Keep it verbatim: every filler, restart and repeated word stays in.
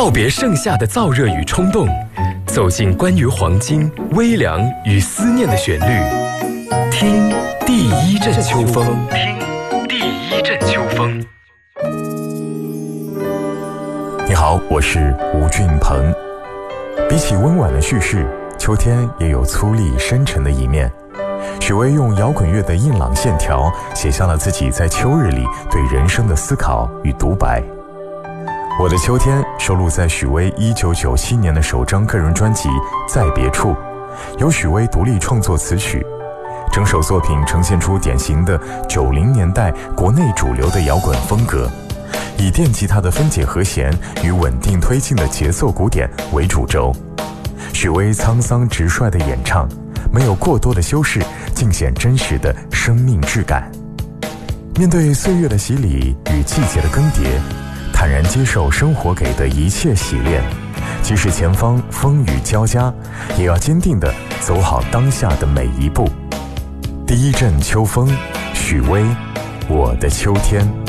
告别盛夏的燥热与冲动，走进关于黄金、微凉与思念的旋律，听第一阵秋风，听第一阵秋风。 你好，我是吴俊鹏。比起温婉的叙事，秋天也有粗粝深沉的一面。许巍用摇滚乐的硬朗线条，写下了自己在秋日里对人生的思考与独白。我的秋天收录在许巍一九九七年的首张个人专辑《在别处》，由许巍独立创作词曲。整首作品呈现出典型的九零年代国内主流的摇滚风格，以电吉他的分解和弦与稳定推进的节奏鼓点为主轴。许巍沧桑直率的演唱，没有过多的修饰，尽显真实的生命质感。面对岁月的洗礼与季节的更迭，坦然接受生活给的一切洗炼，即使前方风雨交加，也要坚定地走好当下的每一步。第一阵秋风，许巍，我的秋天。